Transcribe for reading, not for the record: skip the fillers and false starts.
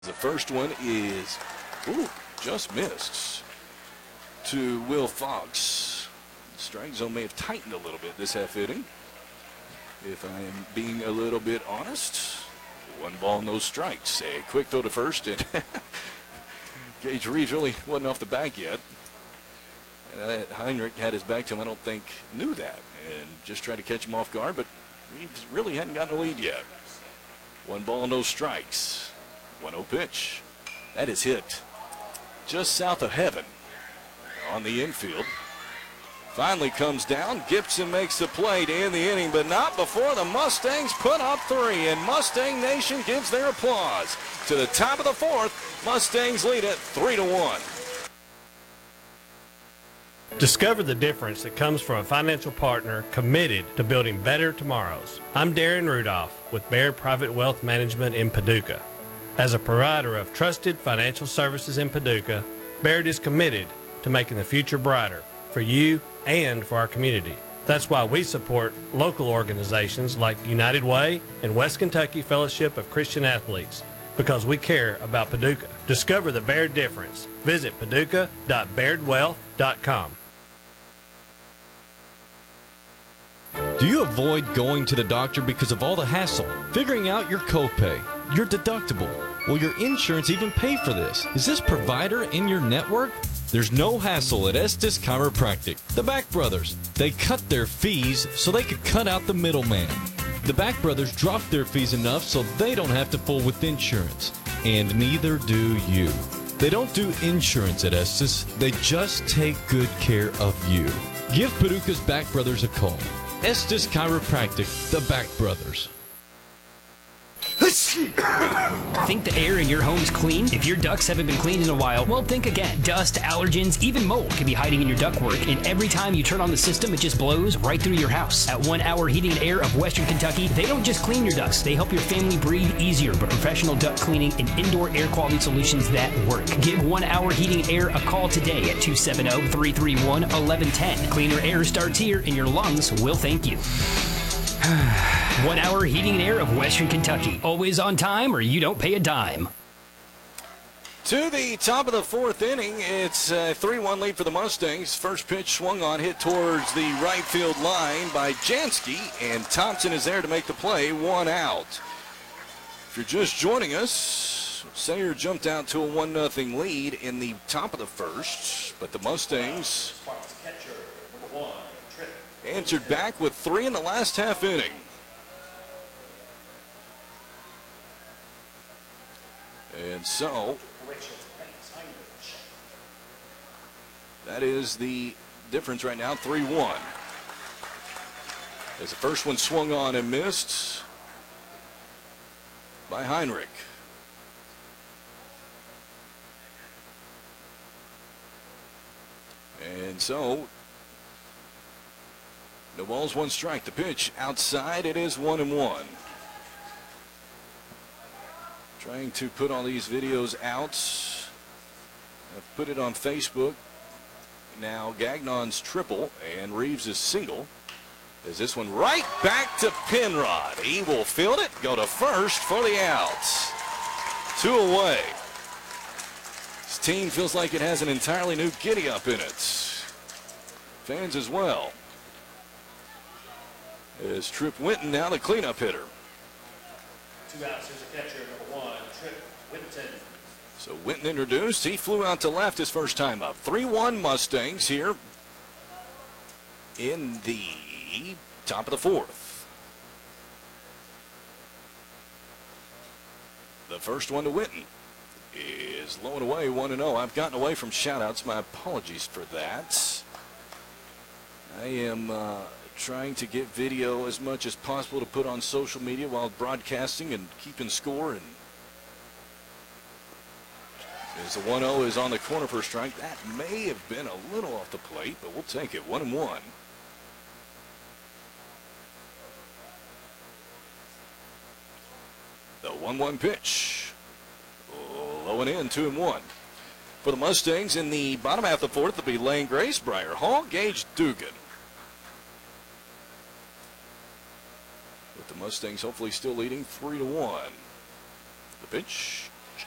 The first one is, just missed to Will Fox. The strike zone may have tightened a little bit this half inning, if I am being a little bit honest. 1 ball, no strikes. A quick throw to first, and Gage Reeves really wasn't off the back yet. And Heinrich had his back to him, I don't think, knew that, and just tried to catch him off guard, but Reeves really hadn't gotten a lead yet. 1 ball, no strikes. 1-0 pitch. That is hit just south of heaven on the infield. Finally comes down. Gibson makes the play to end the inning, but not before the Mustangs put up 3, and Mustang Nation gives their applause. To the top of the 4th, Mustangs lead it 3-1. Discover the difference that comes from a financial partner committed to building better tomorrows. I'm Darren Rudolph with Baird Private Wealth Management in Paducah. As a provider of trusted financial services in Paducah, Baird is committed to making the future brighter for you and for our community. That's why we support local organizations like United Way and West Kentucky Fellowship of Christian Athletes, because we care about Paducah. Discover the Baird difference. Visit paducah.bairdwealth.com. Do you avoid going to the doctor because of all the hassle, figuring out your copay, your deductible? Will your insurance even pay for this? Is this provider in your network? There's no hassle at Estes Chiropractic. The Back Brothers, they cut their fees so they could cut out the middleman. The Back Brothers dropped their fees enough so they don't have to fool with insurance. And neither do you. They don't do insurance at Estes. They just take good care of you. Give Paducah's Back Brothers a call. Estes Chiropractic, the Back Brothers. Think the air in your home's clean? If your ducts haven't been cleaned in a while, well, think again. Dust, allergens, even mold can be hiding in your ductwork, and every time you turn on the system, it just blows right through your house. At 1 Hour Heating and Air of Western Kentucky, they don't just clean your ducts, they help your family breathe easier, but professional duct cleaning and indoor air quality solutions that work. Give 1 Hour Heating and Air a call today at 270-331-1110. Cleaner air starts here, and your lungs will thank you. 1 Hour Heating and Air of Western Kentucky. Always on time or you don't pay a dime. To the top of the 4th inning, it's a 3-1 lead for the Mustangs. First pitch swung on, hit towards the right field line by Jansky, and Thompson is there to make the play, 1 out. If you're just joining us, Sayre jumped out to a 1-0 lead in the top of the 1st, but the Mustangs answered back with 3 in the last half inning. And so, that is the difference right now, 3-1. As the first one swung on and missed by Heinrich. And so, no balls, 1 strike. The pitch outside, it is 1-1. Trying to put all these videos out. I've put it on Facebook. Now Gagnon's triple and Reeves' single. Is this one right back to Penrod. He will field it, go to first for the outs. 2 away. His team feels like it has an entirely new giddy-up in it. Fans as well. Is Trip Winton now the cleanup hitter. 2 outs, here's a catcher, number 1, Trip Winton. So Winton introduced. He flew out to left his first time up. 3-1 Mustangs here in the top of the 4th. The first one to Winton is low and away, 1-0. I've gotten away from shout-outs. My apologies for that. I am trying to get video as much as possible to put on social media while broadcasting and keeping score. And as the 1-0 is on the corner for a strike, that may have been a little off the plate, but we'll take it. 1-1. The 1-1 pitch. Low and in, 2-1. For the Mustangs in the bottom half of the 4th, it'll be Lane Grace, Briar Hall, Gage Dugan. With the Mustangs hopefully still leading 3-1. The pitch